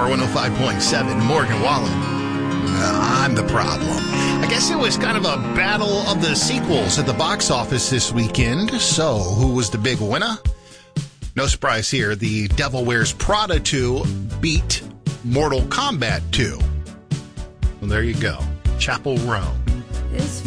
Power 105.7, Morgan Wallen. I'm the problem. I guess it was kind of a battle of the sequels at the box office this weekend. So, who was the big winner? No surprise here. The Devil Wears Prada 2 beat Mortal Kombat 2. Well, there you go. Chapel Roan.